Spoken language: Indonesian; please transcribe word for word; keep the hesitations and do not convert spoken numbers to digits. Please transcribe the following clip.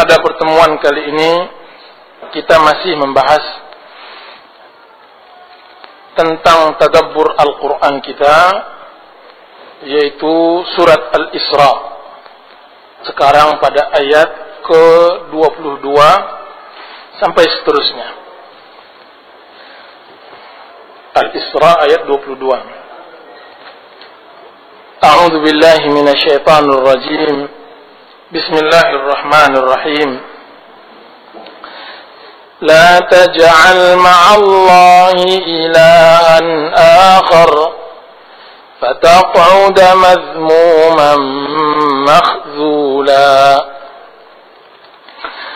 pada pertemuan kali ini kita masih membahas tentang tadabbur Al-Quran kita, yaitu surat Al-Isra. Sekarang pada ayat ke dua puluh dua sampai seterusnya. Al-Isra ayat dua puluh dua. A'udzu billahi minasyaitonir rajim. Bismillahirrahmanirrahim. La taj'al ma'allahi ilahan akhar fataq'uda madhmuman makhzula.